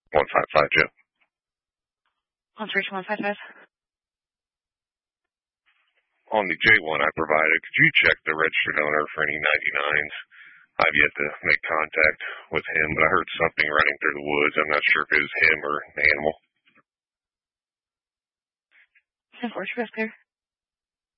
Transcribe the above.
155, Joe. Conservation 155. On the J1 I provided, could you check the registered owner for any 99s? I've yet to make contact with him, but I heard something running through the woods. I'm not sure if it was him or an animal. 10-4, clear.